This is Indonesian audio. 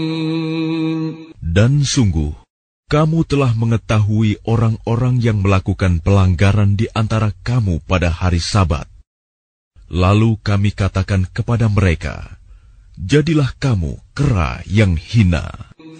Dan sungguh, kamu telah mengetahui orang-orang yang melakukan pelanggaran di antara kamu pada hari Sabat. Lalu kami katakan kepada mereka, jadilah kamu kera yang hina.